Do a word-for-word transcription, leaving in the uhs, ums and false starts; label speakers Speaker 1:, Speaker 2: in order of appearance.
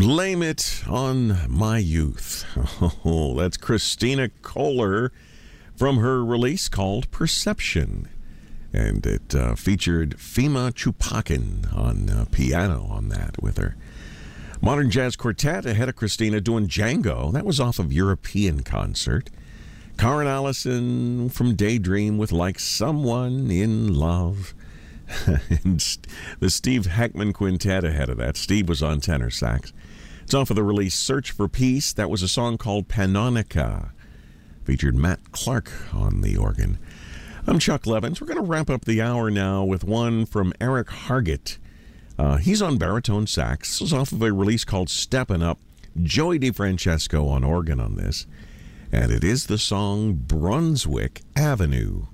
Speaker 1: Blame It on My Youth. Oh, that's Christina Kohler from her release called Perception. And it uh, featured Fima Chupakin on uh, piano on that with her. Modern Jazz Quartet ahead of Christina doing Django. That was off of European Concert. Karen Allison from Daydream with Like Someone in Love. And the Steve Heckman Quintet ahead of that. Steve was on tenor sax. It's off of the release Search for Peace. That was a song called Panonica. Featured Matt Clark on the organ. I'm Chuck Levins. We're going to wrap up the hour now with one from Eric Hargett. Uh, he's on baritone sax. This is off of a release called Steppin' Up. Joey DeFrancesco on organ on this. And it is the song Brunswick Avenue.